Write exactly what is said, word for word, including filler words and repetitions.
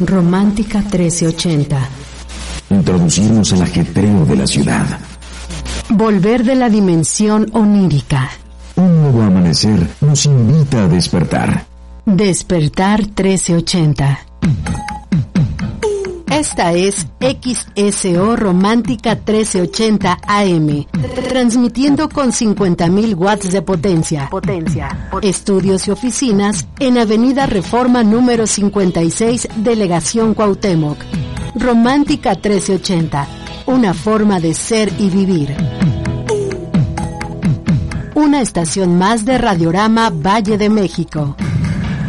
Romántica trece ochenta. Introducirnos al ajetreo de la ciudad. Volver de la dimensión onírica. Un nuevo amanecer nos invita a despertar. Despertar trece ochenta. Esta es X S O Romántica trece ochenta A M, transmitiendo con cincuenta mil watts de potencia. Potencia. Estudios y oficinas en Avenida Reforma número cincuenta y seis, Delegación Cuauhtémoc. Romántica trece ochenta, una forma de ser y vivir. Una estación más de Radiorama Valle de México.